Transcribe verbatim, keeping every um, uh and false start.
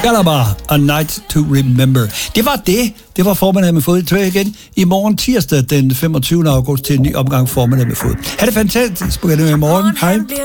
Calabar, A Night to Remember. Det var det. Det var formiddag med fod. Tilbage igen i morgen tirsdag den femogtyvende august til en ny omgang formiddag med fod. Ha' det fantastisk på i morgen. Hej.